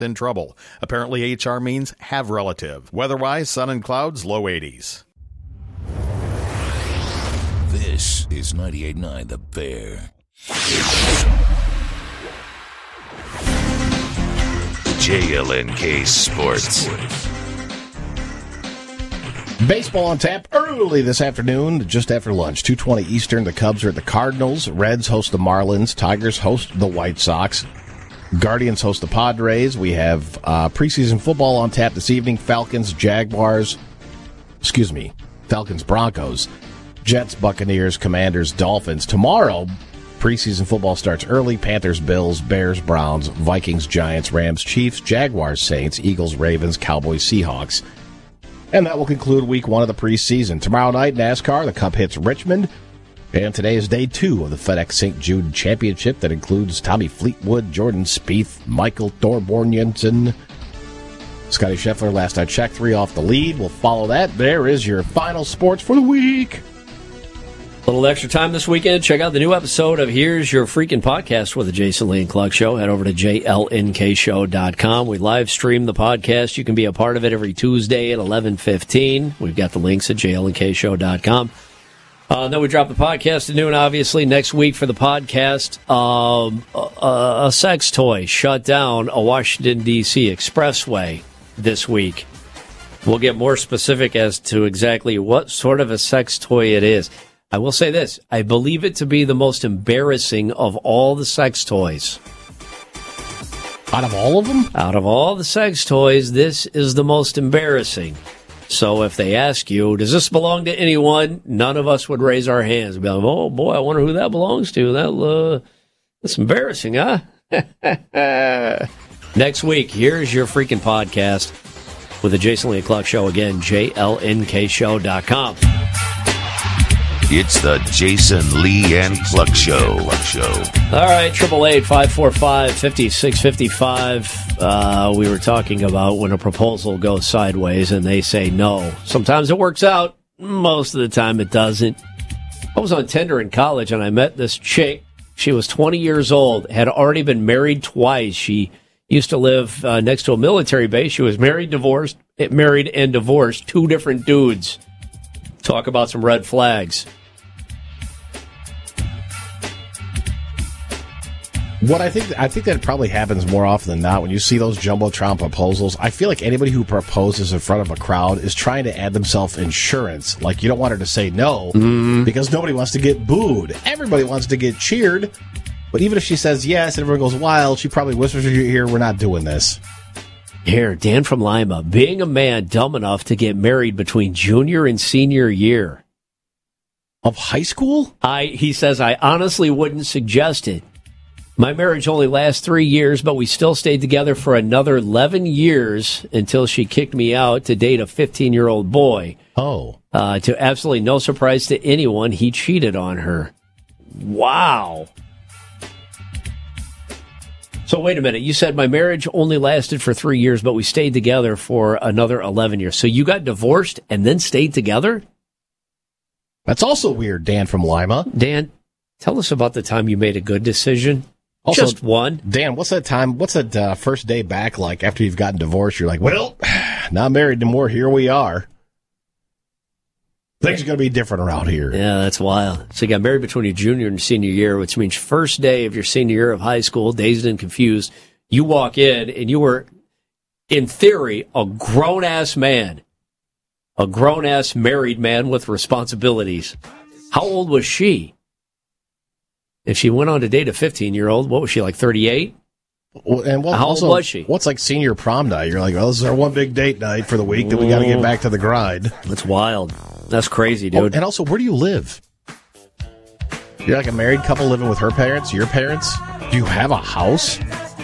in trouble. Apparently, HR means have relative. Weather-wise, sun and clouds, low 80s. This is 98.9 The Bear. JLNK Sports. Baseball on tap early this afternoon, just after lunch, 2:20 Eastern. The Cubs are at the Cardinals. Reds host the Marlins. Tigers host the White Sox. Guardians host the Padres. We have preseason football on tap this evening. Falcons, Broncos. Jets, Buccaneers, Commanders, Dolphins. Tomorrow, preseason football starts early. Panthers, Bills, Bears, Browns, Vikings, Giants, Rams, Chiefs, Jaguars, Saints, Eagles, Ravens, Cowboys, Seahawks. And that will conclude week one of the preseason. Tomorrow night, NASCAR, the Cup hits Richmond. And today is day 2 of the FedEx St. Jude Championship that includes Tommy Fleetwood, Jordan Spieth, Michael Thorbjornsen, Scotty Scheffler. Last I checked, 3 off the lead. We'll follow that. There is your final sports for the week. A little extra time this weekend. Check out the new episode of Here's Your Freaking Podcast with the Jason Lee and Clark Show. Head over to jlnkshow.com. We live stream the podcast. You can be a part of it every Tuesday at 11:15. We've got the links at jlnkshow.com. Then we drop the podcast at noon, obviously, next week for the podcast. A sex toy shut down a Washington, D.C. expressway this week. We'll get more specific as to exactly what sort of a sex toy it is. I will say this. I believe it to be the most embarrassing of all the sex toys. Out of all of them? Out of all the sex toys, this is the most embarrassing. So if they ask you, does this belong to anyone? None of us would raise our hands. We'd be like, oh, boy, I wonder who that belongs to. That's embarrassing, huh? Next week, here's your freaking podcast with the Jason Lee and Clark Show. Again, jlnkshow.com. It's the Jason Lee and Clark Show. All right, 888-545-5655. We were talking about when a proposal goes sideways and they say no. Sometimes it works out. Most of the time it doesn't. I was on Tinder in college and I met this chick. She was 20 years old, had already been married twice. She used to live next to a military base. She was married and divorced, 2 different dudes. Talk about some red flags. I think that probably happens more often than not when you see those Jumbotron proposals. I feel like anybody who proposes in front of a crowd is trying to add themselves insurance. Like, you don't want her to say no because nobody wants to get booed. Everybody wants to get cheered. But even if she says yes and everyone goes wild, she probably whispers in your ear, we're not doing this. Here, Dan from Lima. Being a man dumb enough to get married between junior and senior year of high school? He says, I honestly wouldn't suggest it. My marriage only lasts 3 years, but we still stayed together for another 11 years until she kicked me out to date a 15-year-old boy. Oh. To absolutely no surprise to anyone, he cheated on her. Wow. So wait a minute. You said my marriage only lasted for 3 years, but we stayed together for another 11 years. So you got divorced and then stayed together? That's also weird, Dan from Lima. Dan, tell us about the time you made a good decision. Also, just one. Dan, what's that first day back like after you've gotten divorced? You're like, well, not married anymore. Here we are. Things are going to be different around here. Yeah, that's wild. So you got married between your junior and senior year, which means first day of your senior year of high school, dazed and confused. You walk in and you were, in theory, a grown-ass man. A grown-ass married man with responsibilities. How old was she? If she went on to date a 15-year-old, what was she, like 38? And how old was she? What's like senior prom night? You're like, well, this is our one big date night for the week that we got to get back to the grind. That's wild. That's crazy, dude. And also, where do you live? You're like a married couple living with her parents, your parents? Do you have a house?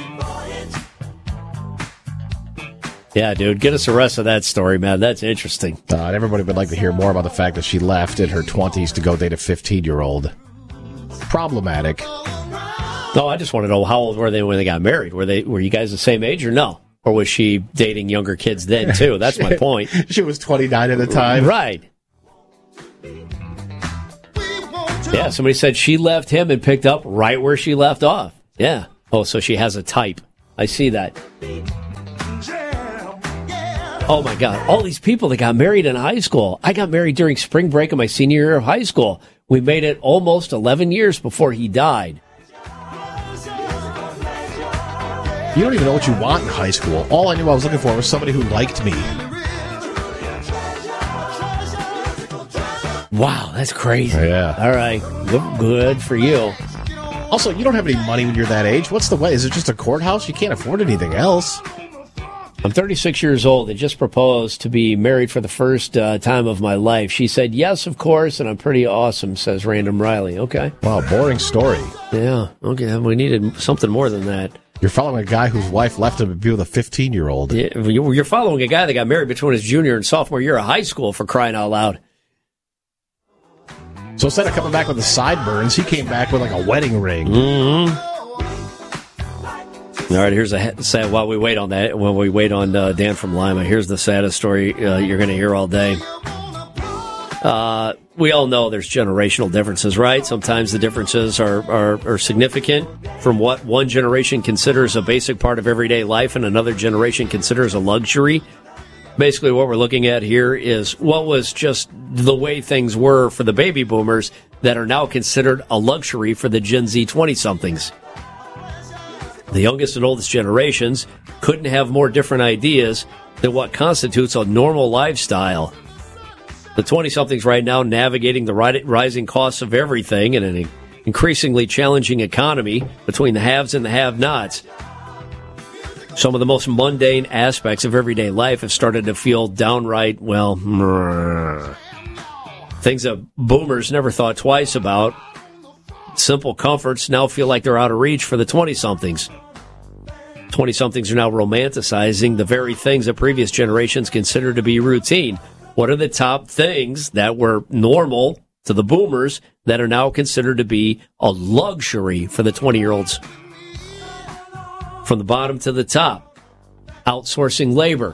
Yeah, dude. Get us the rest of that story, man. That's interesting. And everybody would like to hear more about the fact that she left in her 20s to go date a 15-year-old. Problematic. No, I just want to know, how old were they when they got married? Were you guys the same age or no? Or was she dating younger kids then, too? That's my point. She was 29 at the time. Right. Yeah, somebody said she left him and picked up right where she left off. Yeah. Oh, so she has a type. I see that. Oh, my God. All these people that got married in high school. I got married during spring break of my senior year of high school. We made it almost 11 years before he died. You don't even know what you want in high school. All I knew I was looking for was somebody who liked me. Wow, that's crazy. Yeah. All right. Good for you. Also, you don't have any money when you're that age. What's the way? Is it just a courthouse? You can't afford anything else. I'm 36 years old. I just proposed to be married for the first time of my life. She said, yes, of course, and I'm pretty awesome, says Random Riley. Okay. Wow, boring story. Yeah, okay. We needed something more than that. You're following a guy whose wife left him to be with a 15-year-old. Yeah, you're following a guy that got married between his junior and sophomore year of high school, for crying out loud. So instead of coming back with the sideburns, he came back with like a wedding ring. Mm-hmm. All right, here's a sad. While we wait on that, when we wait on Dan from Lima, here's the saddest story you're going to hear all day. We all know there's generational differences, right? Sometimes the differences are significant from what one generation considers a basic part of everyday life and another generation considers a luxury. Basically, what we're looking at here is what was just the way things were for the baby boomers that are now considered a luxury for the Gen Z 20-somethings. The youngest and oldest generations couldn't have more different ideas than what constitutes a normal lifestyle. The 20-somethings right now navigating the rising costs of everything in an increasingly challenging economy between the haves and the have-nots. Some of the most mundane aspects of everyday life have started to feel downright, things that boomers never thought twice about. Simple comforts now feel like they're out of reach for the 20-somethings. 20-somethings are now romanticizing the very things that previous generations considered to be routine. What are the top things that were normal to the boomers that are now considered to be a luxury for the 20-year-olds? From the bottom to the top, outsourcing labor.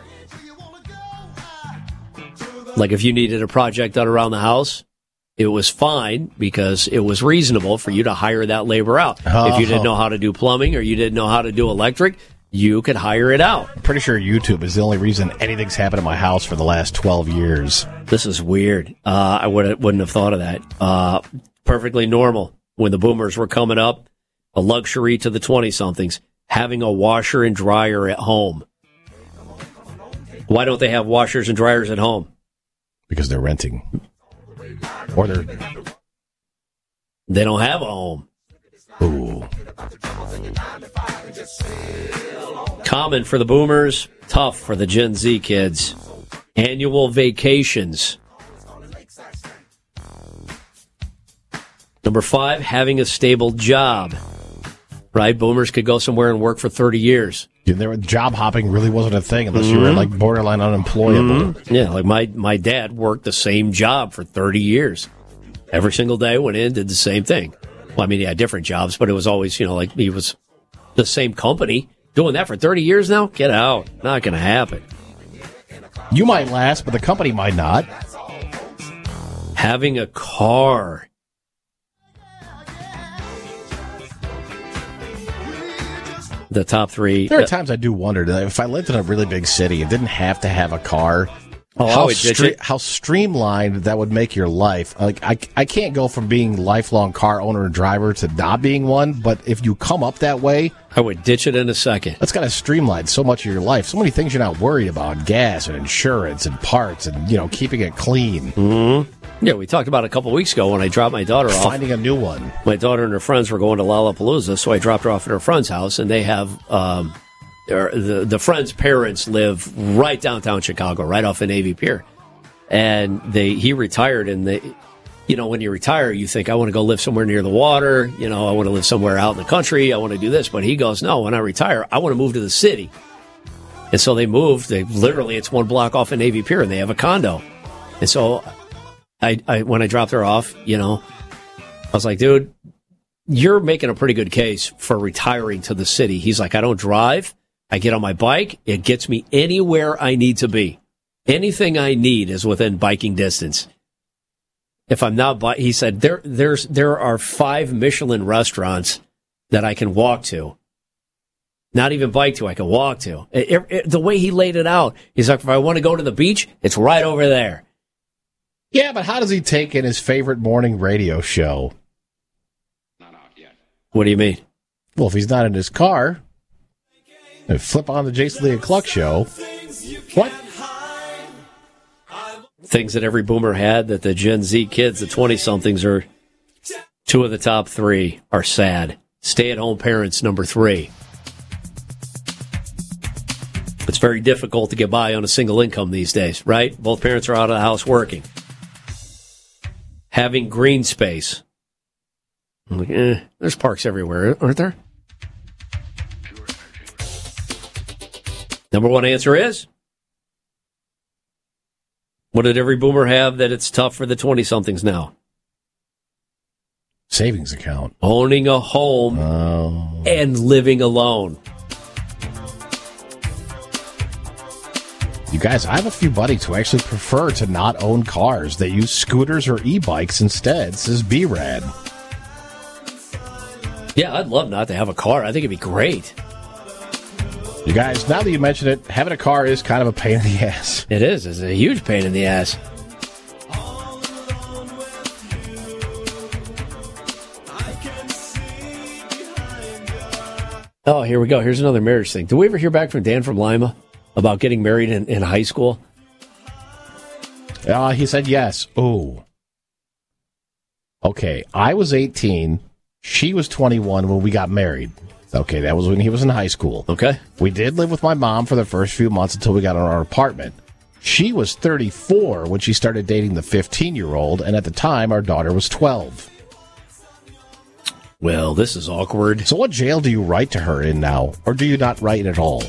Like if you needed a project done around the house, it was fine because it was reasonable for you to hire that labor out. If you didn't know how to do plumbing or you didn't know how to do electric, you could hire it out. I'm pretty sure YouTube is the only reason anything's happened in my house for the last 12 years. This is weird. I wouldn't have thought of that. Perfectly normal when the boomers were coming up, a luxury to the 20-somethings, having a washer and dryer at home. Why don't they have washers and dryers at home? Because they're renting. Or they don't have a home. Ooh. Common for the boomers, tough for the Gen Z kids. Annual vacations. Number 5, having a stable job. Right? Boomers could go somewhere and work for 30 years. Yeah, job hopping really wasn't a thing unless you were like borderline unemployable. Mm-hmm. Yeah, like my dad worked the same job for 30 years. Every single day went in, did the same thing. Well, I mean, he had different jobs, but it was always, like he was the same company. Doing that for 30 years now? Get out. Not going to happen. You might last, but the company might not. Having a car. The top 3. There are times I do wonder that if I lived in a really big city and didn't have to have a car, how streamlined that would make your life. Like I can't go from being lifelong car owner and driver to not being one, but if you come up that way, I would ditch it in a second. That's got to streamline so much of your life. So many things you're not worried about: gas and insurance and parts and keeping it clean. Mm-hmm. Yeah, we talked about it a couple of weeks ago when I dropped my daughter off. Finding a new one. My daughter and her friends were going to Lollapalooza, so I dropped her off at her friend's house, and they have the friend's parents live right downtown Chicago, right off of Navy Pier. And he retired, and when you retire, you think, I want to go live somewhere near the water, I want to live somewhere out in the country, I want to do this. But he goes, no, when I retire, I want to move to the city. And so they moved. It's 1 block off of Navy Pier, and they have a condo. And so when I dropped her off, I was like, dude, you're making a pretty good case for retiring to the city. He's like, I don't drive. I get on my bike. It gets me anywhere I need to be. Anything I need is within biking distance. If I'm not, he said, there are 5 Michelin restaurants that I can walk to. Not even bike to, I can walk to. The way he laid it out, he's like, if I want to go to the beach, it's right over there. Yeah, but how does he take in his favorite morning radio show? Not out yet. What do you mean? Well, if he's not in his car, flip on the Jason Lee and Cluck show. What? Things that every boomer had that the Gen Z kids, the 20-somethings, are two of the top three are sad. Stay-at-home parents, number 3. It's very difficult to get by on a single income these days, right? Both parents are out of the house working. Having green space. I'm like, there's parks everywhere, aren't there? Number one answer is, what did every boomer have that it's tough for the 20-somethings now? Savings account. Owning a home and living alone. You guys, I have a few buddies who actually prefer to not own cars. They use scooters or e-bikes instead, says B-Rad. Yeah, I'd love not to have a car. I think it'd be great. You guys, now that you mention it, having a car is kind of a pain in the ass. It is. It's a huge pain in the ass. Oh, here we go. Here's another marriage thing. Did we ever hear back from Dan from Lima about getting married in high school? He said yes. Oh. Okay, I was 18. She was 21 when we got married. Okay, that was when he was in high school. Okay. We did live with my mom for the first few months until we got in our apartment. She was 34 when she started dating the 15-year-old, and at the time, our daughter was 12. Well, this is awkward. So what jail do you write to her in now, or do you not write at all?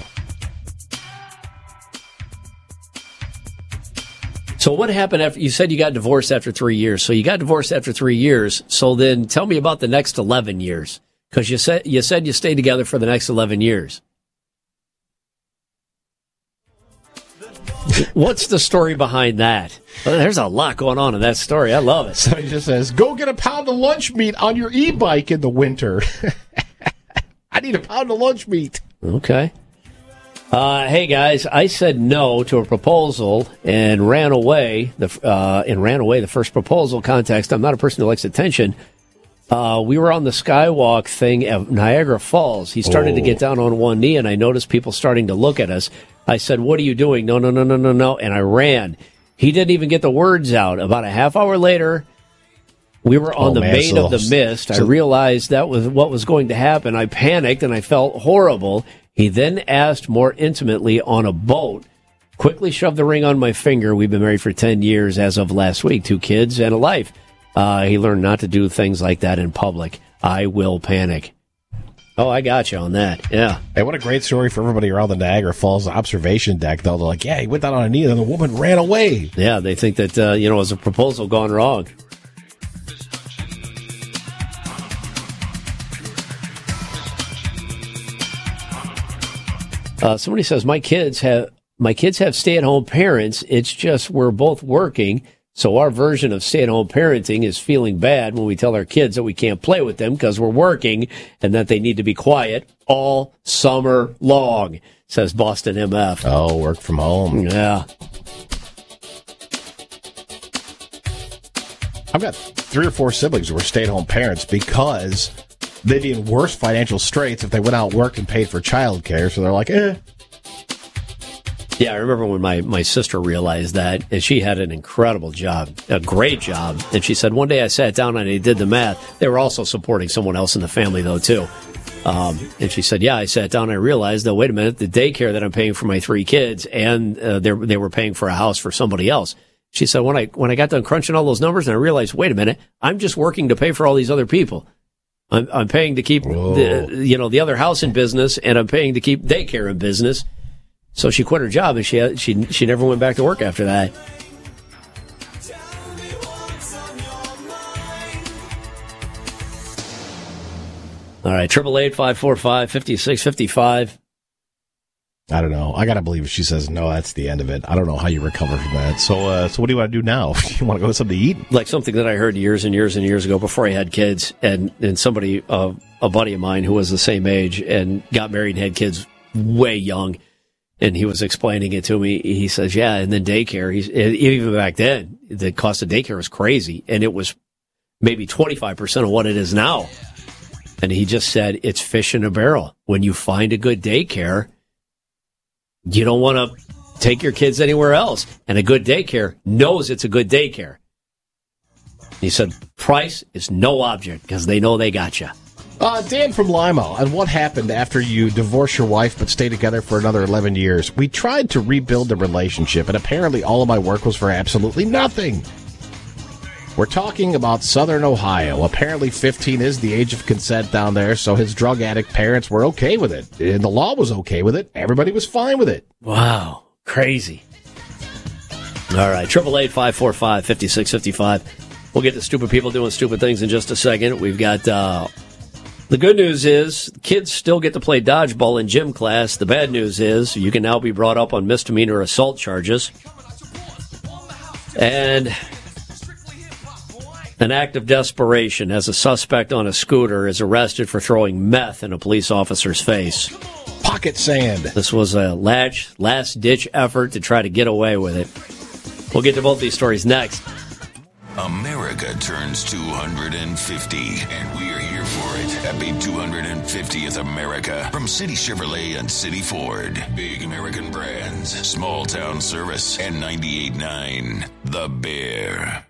So what happened after, you said you got divorced after 3 years. So you got divorced after 3 years. So then tell me about the next 11 years. Because you said you stayed together for the next 11 years. What's the story behind that? Well, there's a lot going on in that story. I love it. So he just says, go get a pound of lunch meat on your e-bike in the winter. I need a pound of lunch meat. Okay. Hey guys, I said no to a proposal and ran away. The first proposal context. I'm not a person who likes attention. We were on the skywalk thing at Niagara Falls. He started to get down on one knee, and I noticed people starting to look at us. I said, "What are you doing?" No, and I ran. He didn't even get the words out. About a half hour later, we were on the main of the mist. I realized that was what was going to happen. I panicked, and I felt horrible. He then asked more intimately on a boat, quickly shoved the ring on my finger. We've been married for 10 years as of last week, 2 kids and a life. He learned not to do things like that in public. I will panic. Oh, I got you on that. Yeah. Hey, what a great story for everybody around the Niagara Falls observation deck, though. They're like, yeah, he went down on a knee and the woman ran away. Yeah, they think that, it was a proposal gone wrong. Somebody says, my kids have stay-at-home parents. It's just we're both working. So our version of stay-at-home parenting is feeling bad when we tell our kids that we can't play with them because we're working and that they need to be quiet all summer long, says Boston MF. Oh, work from home. Yeah. I've got 3 or 4 siblings who were stay-at-home parents because they'd be in worse financial straits if they went out and worked and paid for childcare. So they're like, Yeah, I remember when my sister realized that, and she had an incredible job, a great job. And she said, one day I sat down and I did the math. They were also supporting someone else in the family, though, too. And she said, yeah, I sat down and I realized, wait a minute, the daycare that I'm paying for my 3 kids, and they were paying for a house for somebody else. She said, when I got done crunching all those numbers, and I realized, wait a minute, I'm just working to pay for all these other people. I'm paying to keep the other house in business, and I'm paying to keep daycare in business. So she quit her job, and she never went back to work after that. All right, 888-545-5655. I don't know. I got to believe if she says no, that's the end of it. I don't know how you recover from that. So what do you want to do now? You want to go with something to eat? Like something that I heard years and years and years ago before I had kids, and somebody, a buddy of mine who was the same age and got married and had kids way young, and he was explaining it to me. He says, yeah, and then daycare, even back then, the cost of daycare was crazy, and it was maybe 25% of what it is now. And he just said, it's fish in a barrel. When you find a good daycare, you don't want to take your kids anywhere else. And a good daycare knows it's a good daycare. He said, price is no object because they know they got you. Dan from Lima, and what happened after you divorced your wife but stayed together for another 11 years? We tried to rebuild the relationship, and apparently all of my work was for absolutely nothing. We're talking about Southern Ohio. Apparently 15 is the age of consent down there, so his drug addict parents were okay with it. And the law was okay with it. Everybody was fine with it. Wow. Crazy. All right. 888-545-5655. We'll get to stupid people doing stupid things in just a second. We've got the good news is kids still get to play dodgeball in gym class. The bad news is you can now be brought up on misdemeanor assault charges. And an act of desperation as a suspect on a scooter is arrested for throwing meth in a police officer's face. Pocket sand. This was a last-ditch effort to try to get away with it. We'll get to both these stories next. America turns 250, and we are here for it. Happy 250th America from City Chevrolet and City Ford. Big American brands, small town service, and 98.9 The Bear.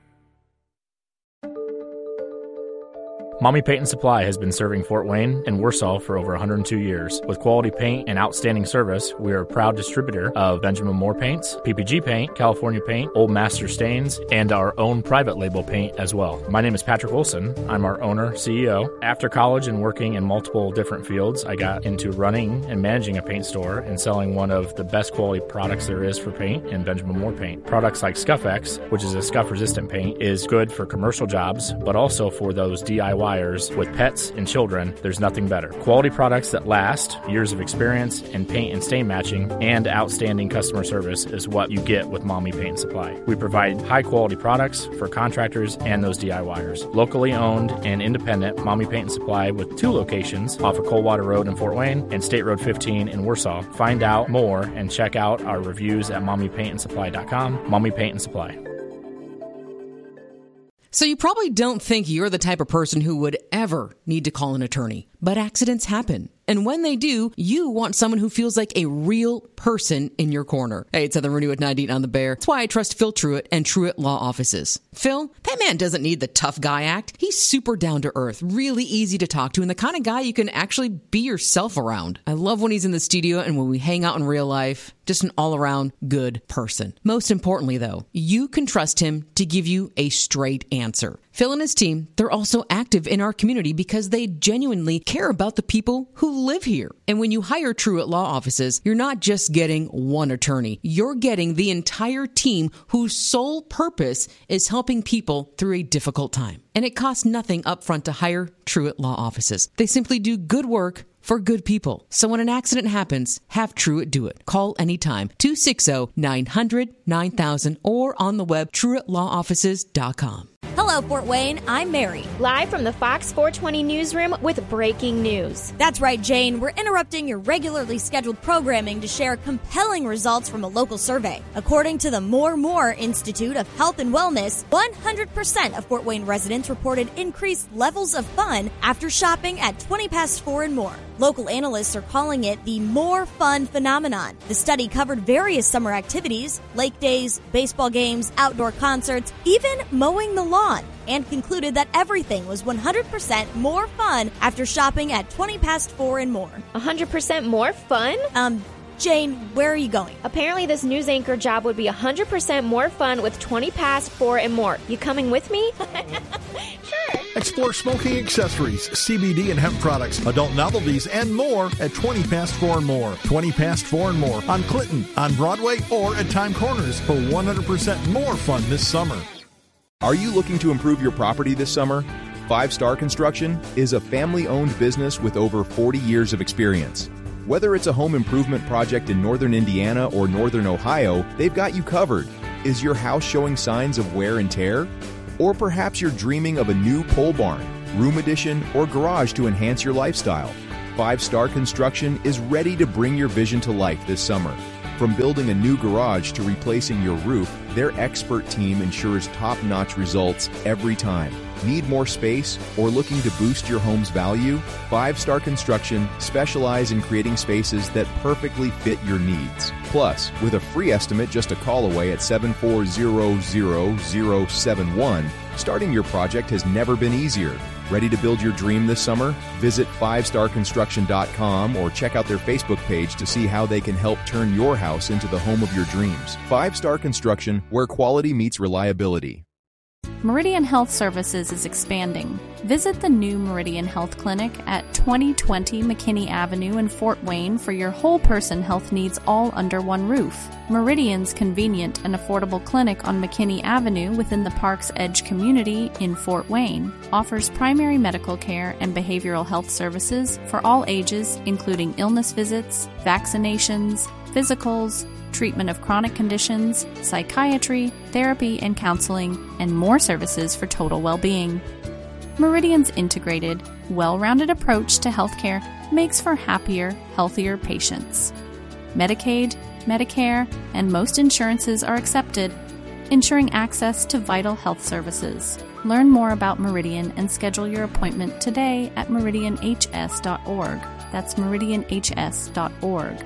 Mommy Paint and Supply has been serving Fort Wayne and Warsaw for over 102 years. With quality paint and outstanding service, we are a proud distributor of Benjamin Moore paints, PPG paint, California paint, Old Master stains, and our own private label paint as well. My name is Patrick Wilson. I'm our owner, CEO. After college and working in multiple different fields, I got into running and managing a paint store and selling one of the best quality products there is for paint in Benjamin Moore paint. Products like Scuff-X, which is a scuff-resistant paint, is good for commercial jobs, but also for those DIY with pets and children. There's nothing better. Quality products that last, years of experience in paint and stain matching, and outstanding customer service is what you get with Mommy Paint and Supply. We provide high quality products for contractors and those DIYers. Locally owned and independent Mommy Paint and Supply with 2 locations off of Coldwater Road in Fort Wayne and State Road 15 in Warsaw. Find out more and check out our reviews at mommypaintandsupply.com. Mommy Paint and Supply. So you probably don't think you're the type of person who would ever need to call an attorney, but accidents happen. And when they do, you want someone who feels like a real person in your corner. Hey, it's Heather Rooney with 98 on the Bear. That's why I trust Phil Truitt and Truitt Law Offices. Phil, that man doesn't need the tough guy act. He's super down to earth, really easy to talk to, and the kind of guy you can actually be yourself around. I love when he's in the studio and when we hang out in real life. Just an all-around good person. Most importantly, though, you can trust him to give you a straight answer. Phil and his team, they're also active in our community because they genuinely care about the people who live here. And when you hire Truitt Law Offices, you're not just getting one attorney. You're getting the entire team whose sole purpose is helping people through a difficult time. And it costs nothing upfront to hire Truitt Law Offices. They simply do good work for good people. So when an accident happens, have Truitt do it. Call anytime, 260-900-9000 or on the web, TruittLawOffices.com. Hello, Fort Wayne. I'm Mary. Live from the Fox 420 newsroom with breaking news. That's right, Jane. We're interrupting your regularly scheduled programming to share compelling results from a local survey. According to the More Institute of Health and Wellness, 100% of Fort Wayne residents reported increased levels of fun after shopping at 20 past 4 and more. Local analysts are calling it the More Fun phenomenon. The study covered various summer activities, lake days, baseball games, outdoor concerts, even mowing the lawn, and concluded that everything was 100% more fun after shopping at 20 past 4 and more. 100% more fun? Jane, where are you going? Apparently this news anchor job would be 100% more fun with 20 past 4 and more. You coming with me? Sure. Explore smoking accessories, CBD and hemp products, adult novelties, and more at 20 past 4 and more. 20 past 4 and more on Clinton, on Broadway, or at Time Corners for 100% more fun this summer. Are you looking to improve your property this summer? 5 Star Construction is a family-owned business with over 40 years of experience. Whether it's a home improvement project in northern Indiana or northern Ohio, they've got you covered. Is your house showing signs of wear and tear? Or perhaps you're dreaming of a new pole barn, room addition, or garage to enhance your lifestyle. 5 Star Construction is ready to bring your vision to life this summer. From building a new garage to replacing your roof, their expert team ensures top-notch results every time. Need more space or looking to boost your home's value? 5 Star Construction specialize in creating spaces that perfectly fit your needs. Plus, with a free estimate just a call away at 7400071, starting your project has never been easier. Ready to build your dream this summer? Visit 5starconstruction.com or check out their Facebook page to see how they can help turn your house into the home of your dreams. 5 Star Construction, where quality meets reliability. Meridian Health Services is expanding. Visit the new Meridian Health Clinic at 2020 McKinney Avenue in Fort Wayne for your whole person health needs all under one roof. Meridian's convenient and affordable clinic on McKinney Avenue within the Park's Edge community in Fort Wayne offers primary medical care and behavioral health services for all ages, including illness visits, vaccinations, physicals, treatment of chronic conditions, psychiatry, therapy and counseling, and more services for total well-being. Meridian's integrated, well-rounded approach to healthcare makes for happier, healthier patients. Medicaid, Medicare, and most insurances are accepted, ensuring access to vital health services. Learn more about Meridian and schedule your appointment today at meridianhs.org. That's meridianhs.org.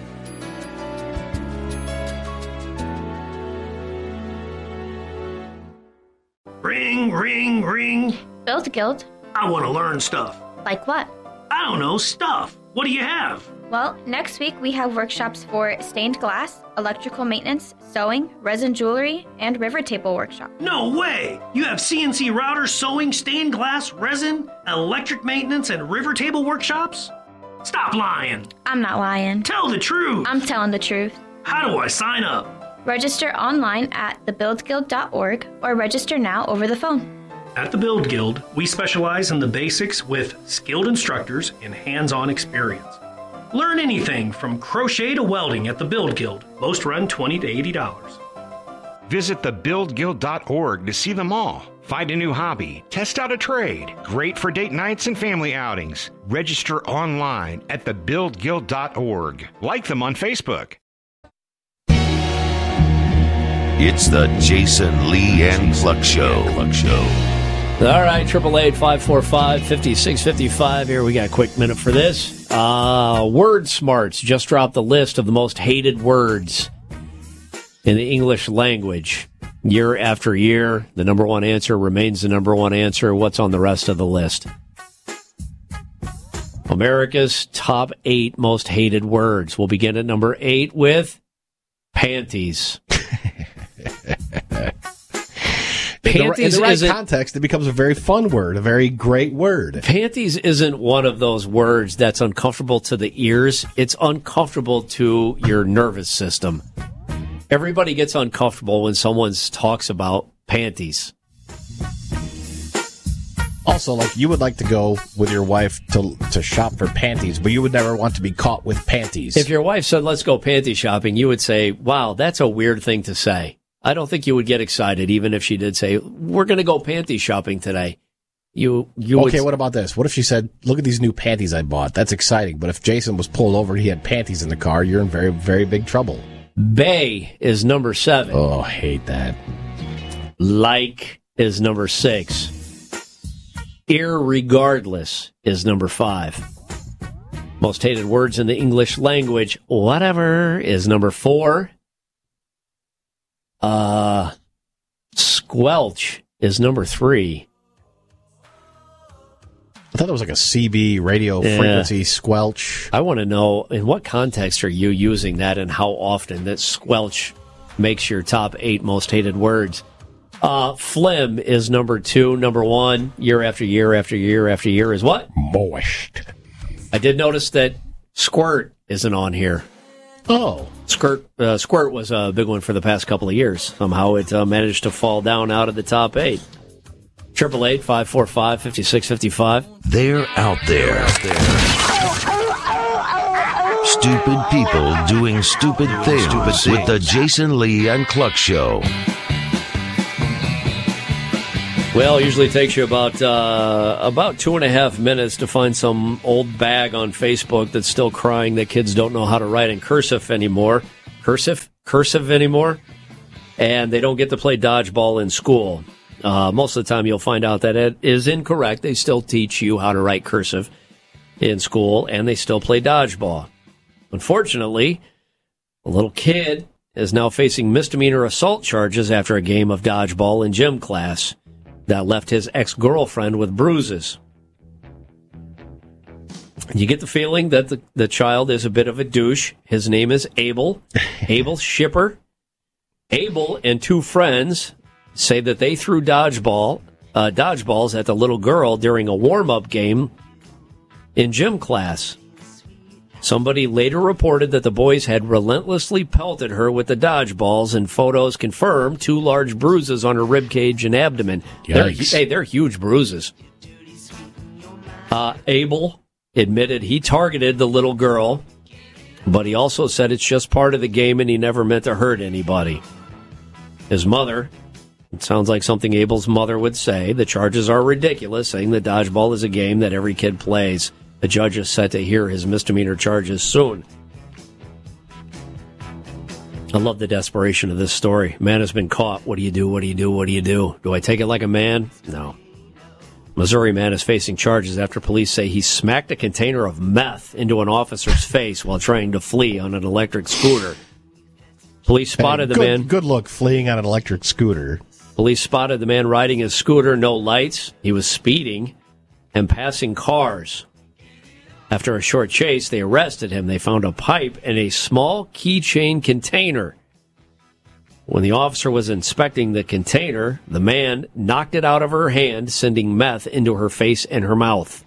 Ring, ring, ring. Build Guild. I want to learn stuff. Like what? I don't know, stuff. What do you have? Well, next week we have workshops for stained glass, electrical maintenance, sewing, resin jewelry, and river table workshop. No way! You have CNC router, sewing, stained glass, resin, electric maintenance, and river table workshops? Stop lying. I'm not lying. Tell the truth. I'm telling the truth. How do I sign up? Register online at thebuildguild.org or register now over the phone. At the Build Guild, we specialize in the basics with skilled instructors and hands-on experience. Learn anything from crochet to welding at the Build Guild. Most run $20 to $80. Visit thebuildguild.org to see them all. Find a new hobby, test out a trade. Great for date nights and family outings. Register online at thebuildguild.org. Like them on Facebook. It's the Jason Lee and Cluck Show. All right, 888-545-5655. Here, we got a quick minute for this. Word Smarts just dropped the list of the most hated words in the English language. Year after year, the number one answer remains the number one answer. What's on the rest of the list? America's top 8 most hated words. We'll begin at number 8 with panties. In the right context, it becomes a very fun word, a very great word. Panties isn't one of those words that's uncomfortable to the ears. It's uncomfortable to your nervous system. Everybody gets uncomfortable when someone talks about panties. Also, like, you would like to go with your wife to shop for panties, but you would never want to be caught with panties. If your wife said, let's go panty shopping, you would say, wow, that's a weird thing to say. I don't think you would get excited, even if she did say, we're going to go panty shopping today. You okay, what about this? What if she said, look at these new panties I bought? That's exciting. But if Jason was pulled over and he had panties in the car, you're in very, very big trouble. Bay is number 7. Oh, I hate that. Like is number 6. Irregardless is number 5. Most hated words in the English language, whatever, is number 4. Squelch is number 3. I thought it was like a CB radio frequency squelch. I want to know, in what context are you using that and how often that squelch makes your top 8 most hated words? Phlegm is number 2. Number 1, year after year after year after year, is what? Moist. I did notice that squirt isn't on here. Oh. Squirt was a big one for the past couple of years. Somehow it managed to fall down out of the top 8. 888-545-5655. They're out there. stupid people doing stupid things with the Jason Lee and Cluck Show. Well, it usually takes you about 2.5 minutes to find some old bag on Facebook that's still crying that kids don't know how to write in cursive anymore. Cursive anymore. And they don't get to play dodgeball in school. Most of the time you'll find out that it is incorrect. They still teach you how to write cursive in school, and they still play dodgeball. Unfortunately, a little kid is now facing misdemeanor assault charges after a game of dodgeball in gym class that left his ex-girlfriend with bruises. You get the feeling that the child is a bit of a douche. His name is Abel. Abel Shipper. Abel and two friends say that they threw dodgeballs at the little girl during a warm-up game in gym class. Somebody later reported that the boys had relentlessly pelted her with the dodgeballs, and photos confirmed 2 large bruises on her ribcage and abdomen. They're huge bruises. Abel admitted he targeted the little girl, but he also said it's just part of the game and he never meant to hurt anybody. His mother, it sounds like something Abel's mother would say, the charges are ridiculous, saying that dodgeball is a game that every kid plays. The judge is set to hear his misdemeanor charges soon. I love the desperation of this story. Man has been caught. What do you do? What do you do? What do you do? Do I take it like a man? No. Missouri man is facing charges after police say he smacked a container of meth into an officer's face while trying to flee on an electric scooter. Police spotted the man. Good look, fleeing on an electric scooter. Police spotted the man riding his scooter, no lights. He was speeding and passing cars. After a short chase, they arrested him. They found a pipe and a small keychain container. When the officer was inspecting the container, the man knocked it out of her hand, sending meth into her face and her mouth.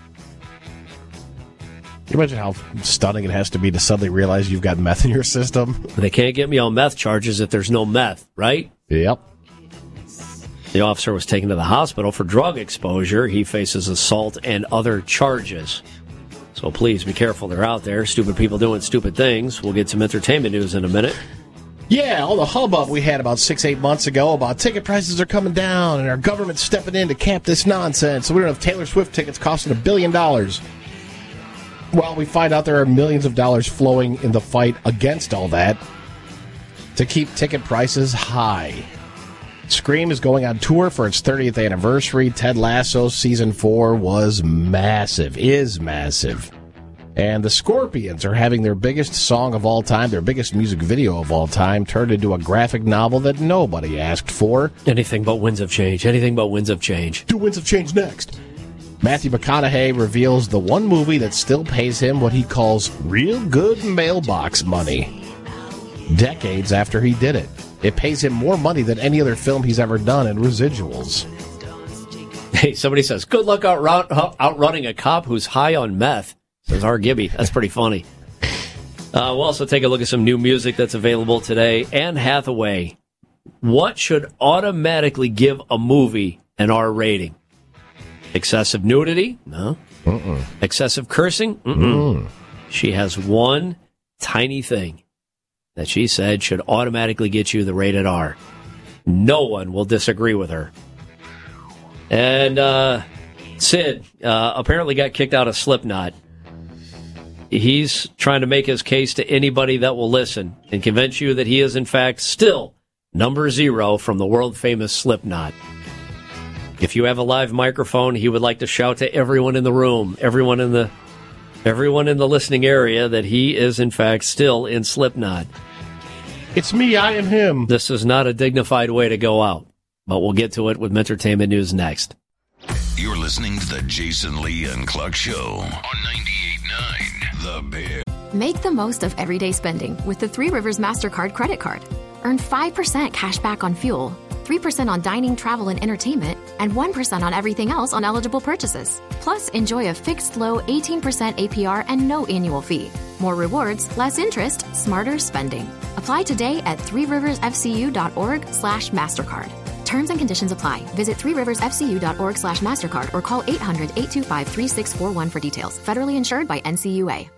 Can you imagine how stunning it has to be to suddenly realize you've got meth in your system? They can't get me on meth charges if there's no meth, right? Yep. The officer was taken to the hospital for drug exposure. He faces assault and other charges. So please be careful. They're out there. Stupid people doing stupid things. We'll get some entertainment news in a minute. Yeah, all the hubbub we had about 6-8 months ago about ticket prices are coming down and our government's stepping in to cap this nonsense. So we don't have Taylor Swift tickets costing $1 billion. Well, we find out there are millions of dollars flowing in the fight against all that to keep ticket prices high. Scream is going on tour for its 30th anniversary. Ted Lasso Season 4 was massive, is massive. And the Scorpions are having their biggest song of all time, their biggest music video of all time, turned into a graphic novel that nobody asked for. Anything but Winds of Change. Anything but Winds of Change. 2 Winds of Change next. Matthew McConaughey reveals the one movie that still pays him what he calls real good mailbox money. Decades after he did it. It pays him more money than any other film he's ever done in residuals. Hey, somebody says, good luck outrunning a cop who's high on meth, says R. Gibby. That's pretty funny. We'll also take a look at some new music that's available today. Anne Hathaway. What should automatically give a movie an R rating? Excessive nudity? No. Excessive cursing? She has one tiny thing that she said should automatically get you the rated R. No one will disagree with her. And Sid apparently got kicked out of Slipknot. He's trying to make his case to anybody that will listen and convince you that he is, in fact, still number 0 from the world-famous Slipknot. If you have a live microphone, he would like to shout to everyone in the room, everyone in the listening area, that he is, in fact, still in Slipknot. It's me, I am him. This is not a dignified way to go out, but we'll get to it with entertainment news next. You're listening to the Jason Lee and Cluck Show on 98.9 The Bear. Make the most of everyday spending with the Three Rivers MasterCard credit card. Earn 5% cash back on fuel, 3% on dining, travel, and entertainment, and 1% on everything else on eligible purchases. Plus, enjoy a fixed low 18% APR and no annual fee. More rewards, less interest, smarter spending. Apply today at threeriversfcu.org/MasterCard. Terms and conditions apply. Visit threeriversfcu.org/MasterCard or call 800-825-3641 for details. Federally insured by NCUA.